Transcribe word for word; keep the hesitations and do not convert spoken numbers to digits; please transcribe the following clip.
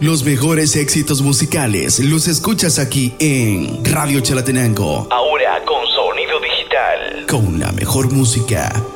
Los mejores éxitos musicales los escuchas aquí en Radio Chalatenango. Ahora con sonido digital. Con la mejor música.